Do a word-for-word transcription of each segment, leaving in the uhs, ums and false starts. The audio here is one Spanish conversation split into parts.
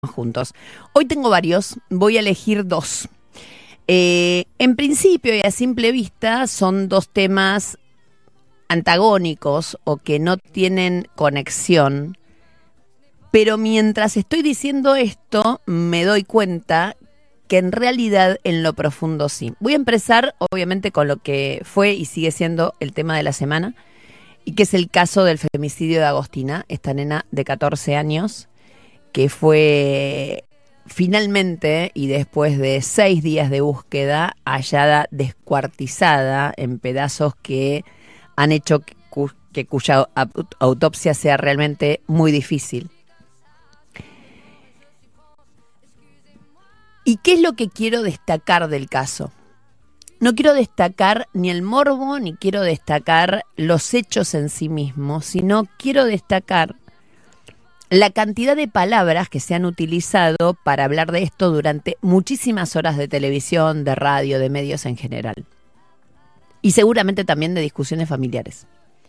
juntos. Hoy tengo varios, voy a elegir dos. Eh, en principio y a simple vista son dos temas antagónicos o que no tienen conexión, pero mientras estoy diciendo esto me doy cuenta que en realidad en lo profundo sí. Voy a empezar obviamente con lo que fue y sigue siendo el tema de la semana, y que es el caso del femicidio de Agostina, esta nena de catorce años, que fue finalmente, y después de seis días de búsqueda, hallada descuartizada en pedazos que han hecho que, que cuya autopsia sea realmente muy difícil. ¿Y qué es lo que quiero destacar del caso? No quiero destacar ni el morbo, ni quiero destacar los hechos en sí mismos, sino quiero destacar la cantidad de palabras que se han utilizado para hablar de esto durante muchísimas horas de televisión, de radio, de medios en general. Y seguramente también de discusiones familiares.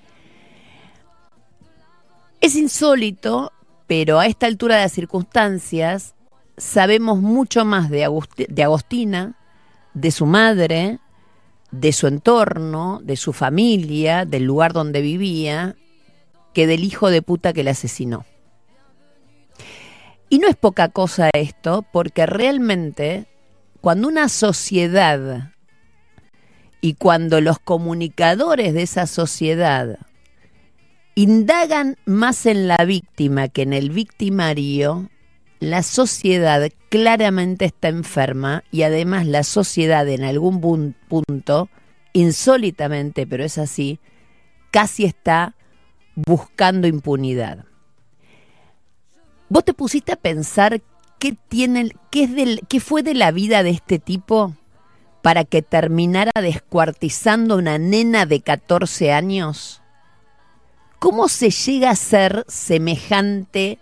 Es insólito, pero a esta altura de las circunstancias sabemos mucho más de, Agust- de Agostina, de su madre, de su entorno, de su familia, del lugar donde vivía, que del hijo de puta que la asesinó. Y no es poca cosa esto, porque realmente cuando una sociedad y cuando los comunicadores de esa sociedad indagan más en la víctima que en el victimario, la sociedad claramente está enferma, y además la sociedad en algún punto, insólitamente, pero es así, casi está buscando impunidad. ¿Vos te pusiste a pensar qué tiene, qué es del, qué fue de la vida de este tipo para que terminara descuartizando a una nena de catorce años? ¿Cómo se llega a ser semejante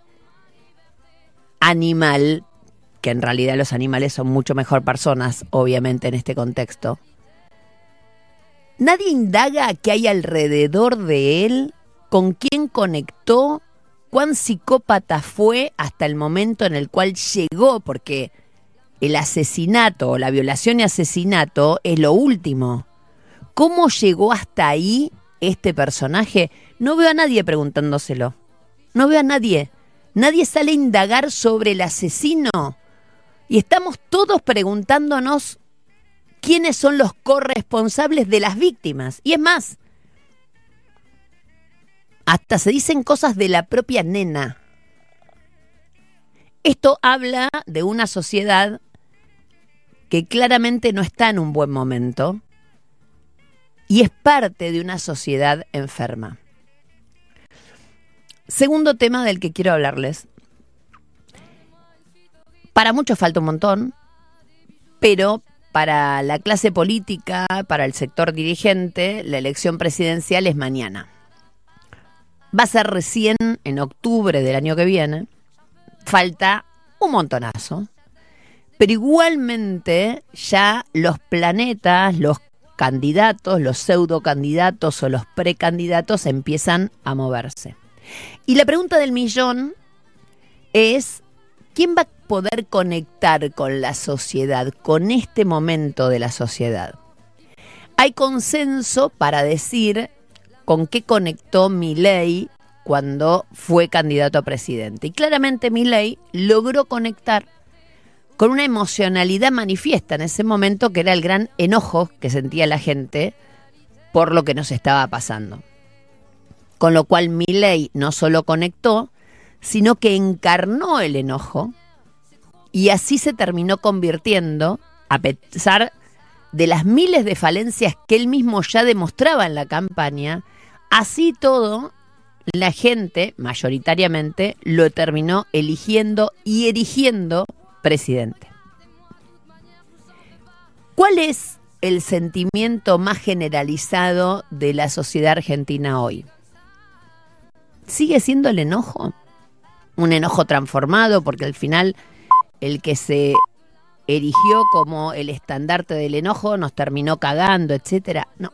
animal, que en realidad los animales son mucho mejor personas, obviamente, en este contexto? Nadie indaga qué hay alrededor de él, con quién conectó, cuán psicópata fue hasta el momento en el cual llegó, porque el asesinato o la violación y asesinato es lo último. ¿Cómo llegó hasta ahí este personaje? No veo a nadie preguntándoselo. No veo a nadie. Nadie sale a indagar sobre el asesino. Y estamos todos preguntándonos quiénes son los corresponsables de las víctimas. Y es más, hasta se dicen cosas de la propia nena. Esto habla de una sociedad que claramente no está en un buen momento y es parte de una sociedad enferma. Segundo tema del que quiero hablarles. Para muchos falta un montón, pero para la clase política, para el sector dirigente, la elección presidencial es mañana. Va a ser recién en octubre del año que viene. Falta un montonazo. Pero igualmente ya los planetas, los candidatos, los pseudo candidatos o los precandidatos empiezan a moverse. Y la pregunta del millón es: ¿quién va a poder conectar con la sociedad, con este momento de la sociedad? Hay consenso para decir con qué conectó Milei cuando fue candidato a presidente. Y claramente Milei logró conectar con una emocionalidad manifiesta en ese momento, que era el gran enojo que sentía la gente por lo que nos estaba pasando. Con lo cual Milei no solo conectó, sino que encarnó el enojo, y así se terminó convirtiendo, a pesar de las miles de falencias que él mismo ya demostraba en la campaña, así todo, la gente, mayoritariamente, lo terminó eligiendo y erigiendo presidente. ¿Cuál es el sentimiento más generalizado de la sociedad argentina hoy? ¿Sigue siendo el enojo? Un enojo transformado, porque al final el que se erigió como el estandarte del enojo nos terminó cagando, etcétera. No.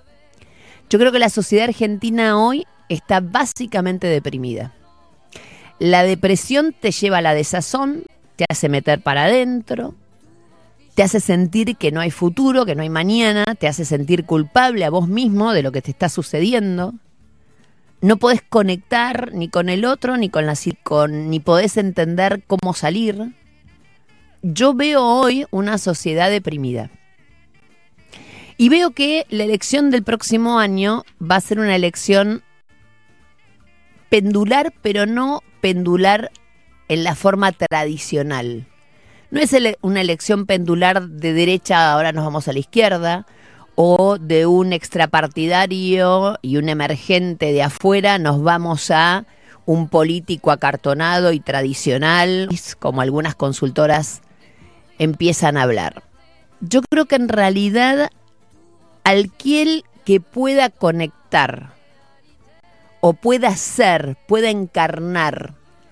Yo creo que la sociedad argentina hoy está básicamente deprimida. La depresión te lleva a la desazón, te hace meter para adentro, te hace sentir que no hay futuro, que no hay mañana, te hace sentir culpable a vos mismo de lo que te está sucediendo. No podés conectar ni con el otro, ni con la con, ni podés entender cómo salir. Yo veo hoy una sociedad deprimida. Y veo que la elección del próximo año va a ser una elección pendular, pero no pendular en la forma tradicional. No es ele- una elección pendular de derecha, ahora nos vamos a la izquierda, o de un extrapartidario y un emergente de afuera, nos vamos a un político acartonado y tradicional, como algunas consultoras empiezan a hablar. Yo creo que en realidad aquel que pueda conectar o pueda ser, pueda encarnar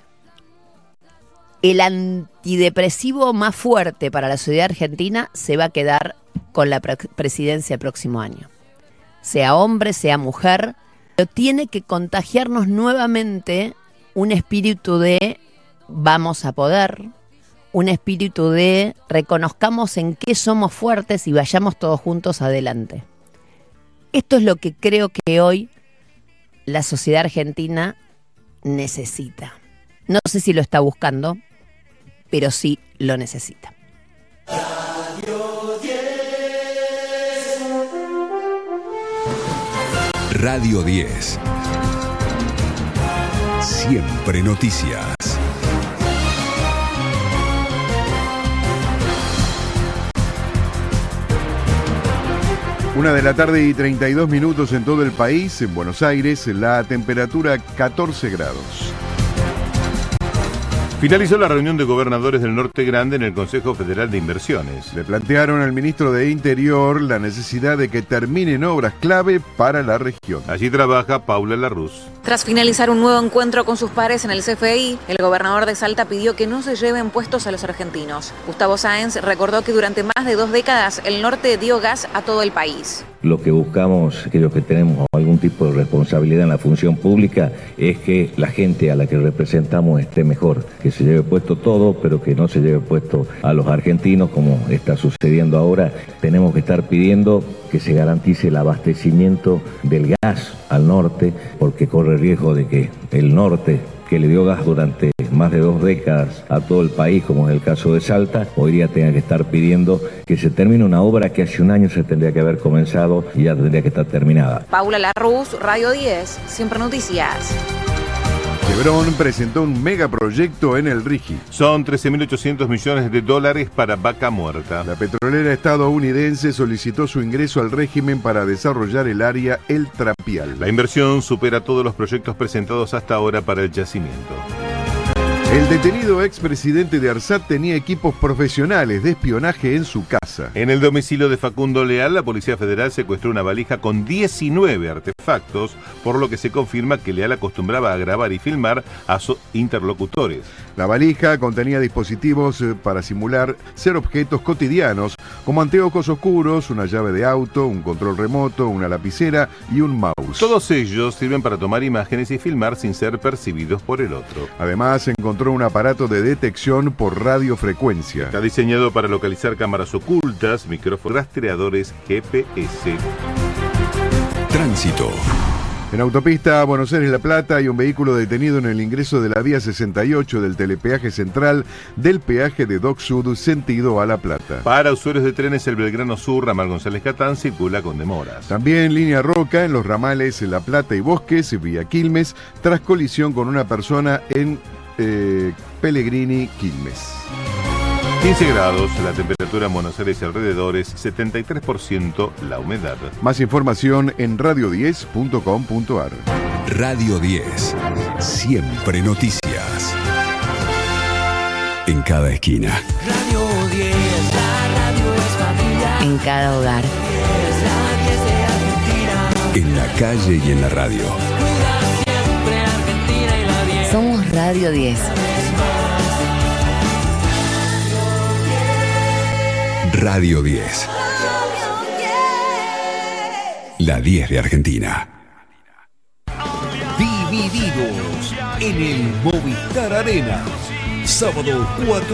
el antidepresivo más fuerte para la sociedad argentina, se va a quedar con la pre- presidencia el próximo año. Sea hombre, sea mujer, pero tiene que contagiarnos nuevamente un espíritu de vamos a poder, un espíritu de reconozcamos en qué somos fuertes y vayamos todos juntos adelante. Esto es lo que creo que hoy la sociedad argentina necesita. No sé si lo está buscando, pero sí lo necesita. Radio diez. Radio diez. Siempre noticias. Una de la tarde y treinta y dos minutos en todo el país. En Buenos Aires, la temperatura catorce grados. Finalizó la reunión de gobernadores del Norte Grande en el Consejo Federal de Inversiones. Le plantearon al ministro de Interior la necesidad de que terminen obras clave para la región. Allí trabaja Paula Larruz. Tras finalizar un nuevo encuentro con sus pares en el C F I, el gobernador de Salta pidió que no se lleven puestos a los argentinos. Gustavo Sáenz recordó que durante más de dos décadas el norte dio gas a todo el país. Lo que buscamos, aquellos que tenemos algún tipo de responsabilidad en la función pública, es que la gente a la que representamos esté mejor, que se lleve puesto todo, pero que no se lleve puesto a los argentinos como está sucediendo ahora. Tenemos que estar pidiendo que se garantice el abastecimiento del gas al norte, porque corre riesgo de que el norte, que le dio gas durante más de dos décadas a todo el país, como es el caso de Salta, hoy día tenga que estar pidiendo que se termine una obra que hace un año se tendría que haber comenzado y ya tendría que estar terminada. Paula Larruz, Radio diez, Siempre Noticias. Chevron presentó un megaproyecto en el Rigi. Son trece mil ochocientos millones de dólares para Vaca Muerta. La petrolera estadounidense solicitó su ingreso al régimen para desarrollar el área El Trapial. La inversión supera todos los proyectos presentados hasta ahora para el yacimiento. El detenido expresidente de ARSAT tenía equipos profesionales de espionaje en su casa. En el domicilio de Facundo Leal, la Policía Federal secuestró una valija con diecinueve artefactos, por lo que se confirma que Leal acostumbraba a grabar y filmar a sus interlocutores. La valija contenía dispositivos para simular ser objetos cotidianos, como anteojos oscuros, una llave de auto, un control remoto, una lapicera y un mouse. Todos ellos sirven para tomar imágenes y filmar sin ser percibidos por el otro. Además, encontró un aparato de detección por radiofrecuencia. Está diseñado para localizar cámaras ocultas, micrófonos, rastreadores G P S. Tránsito. En autopista Buenos Aires-La Plata hay un vehículo detenido en el ingreso de la vía sesenta y ocho del telepeaje central del peaje de Dock Sud sentido a La Plata. Para usuarios de trenes, el Belgrano Sur, ramal González Catán, circula con demoras. También línea Roca en los ramales La Plata y Bosques, vía Quilmes, tras colisión con una persona en eh, Pellegrini, Quilmes. quince grados, la temperatura en Buenos Aires y alrededores, setenta y tres por ciento la humedad. Más información en radio diez punto com punto ar. Radio diez. Siempre noticias. En cada esquina. Radio diez, la radio es familia. En cada hogar. Es la diez de Argentina. En la calle y en la radio. Cuida siempre Argentina y la diez. Somos Radio diez. Radio diez. La diez de Argentina. Divididos en el Movistar Arena. Sábado cuatro